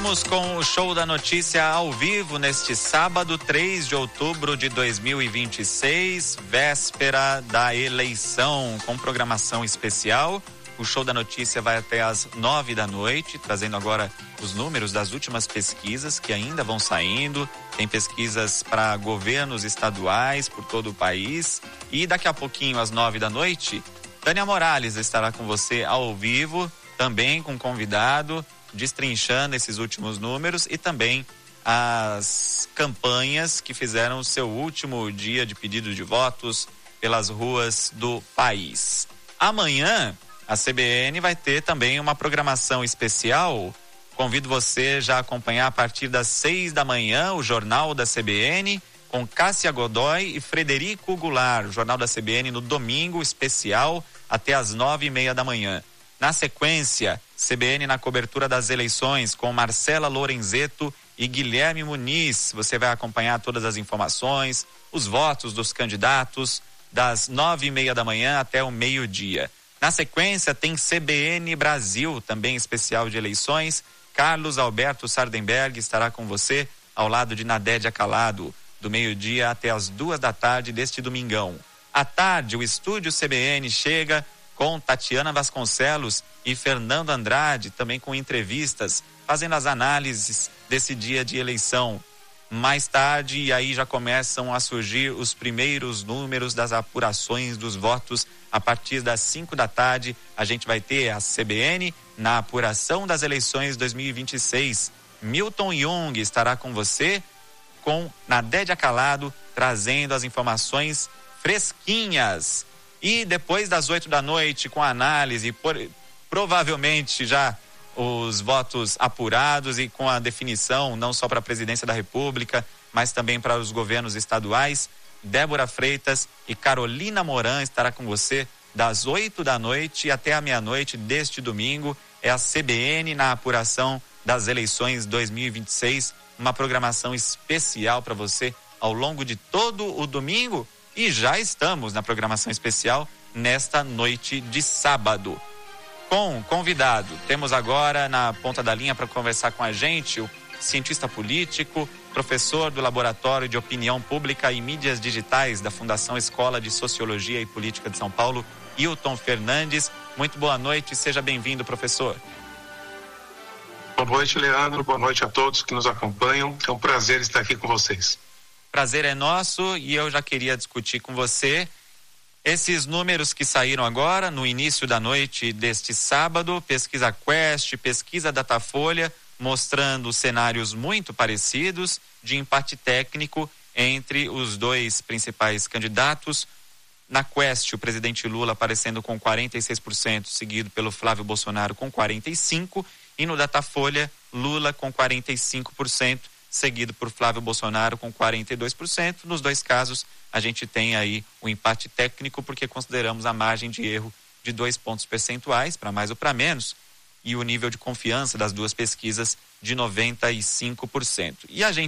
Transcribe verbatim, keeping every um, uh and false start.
Voltamos com o Show da Notícia ao vivo neste sábado, três de outubro de dois mil e vinte e seis, véspera da eleição, com programação especial. O Show da Notícia vai até às nove da noite, trazendo agora os números das últimas pesquisas que ainda vão saindo. Tem pesquisas para governos estaduais por todo o país. E daqui a pouquinho, às nove da noite, Tânia Morales estará com você ao vivo, também com convidado, destrinchando esses últimos números e também as campanhas que fizeram o seu último dia de pedido de votos pelas ruas do país. Amanhã, a C B N vai ter também uma programação especial. Convido você já a acompanhar a partir das seis da manhã o Jornal da C B N com Cássia Godoy e Frederico Goulart. O Jornal da C B N no domingo especial até as nove e meia da manhã. Na sequência, C B N na cobertura das eleições com Marcela Lorenzetto e Guilherme Muniz. Você vai acompanhar todas as informações, os votos dos candidatos, das nove e meia da manhã até o meio-dia. Na sequência, tem C B N Brasil, também especial de eleições. Carlos Alberto Sardenberg estará com você, ao lado de Nadédia Calado, do meio-dia até as duas da tarde deste domingão. À tarde, o Estúdio C B N chega com Tatiana Vasconcelos e Fernando Andrade, também com entrevistas, fazendo as análises desse dia de eleição. Mais tarde, e aí já começam a surgir os primeiros números das apurações dos votos. A partir das cinco da tarde, a gente vai ter a C B N na apuração das eleições dois mil e vinte e seis. Milton Jung estará com você, com Nadédia Calado, trazendo as informações fresquinhas. E depois das oito da noite, com a análise, por, provavelmente já os votos apurados e com a definição, não só para a presidência da República, mas também para os governos estaduais, Débora Freitas e Carolina Moran estará com você das oito da noite até a meia-noite deste domingo. É a C B N na apuração das eleições dois mil e vinte e seis, uma programação especial para você ao longo de todo o domingo. E já estamos na programação especial nesta noite de sábado. Com convidado, temos agora na ponta da linha para conversar com a gente o cientista político, professor do Laboratório de Opinião Pública e Mídias Digitais da Fundação Escola de Sociologia e Política de São Paulo, Hilton Fernandes. Muito boa noite, seja bem-vindo, professor. Boa noite, Leandro. Boa noite a todos que nos acompanham. É um prazer estar aqui com vocês. Prazer é nosso e eu já queria discutir com você esses números que saíram agora no início da noite deste sábado, pesquisa Quest, pesquisa Datafolha, mostrando cenários muito parecidos de empate técnico entre os dois principais candidatos. Na Quest, o presidente Lula aparecendo com quarenta e seis por cento, seguido pelo Flávio Bolsonaro com quarenta e cinco por cento, e no Datafolha, Lula com quarenta e cinco por cento, seguido por Flávio Bolsonaro com quarenta e dois por cento. Nos dois casos, a gente tem aí o empate técnico, porque consideramos a margem de erro de dois pontos percentuais, para mais ou para menos, e o nível de confiança das duas pesquisas de noventa e cinco por cento. E a gente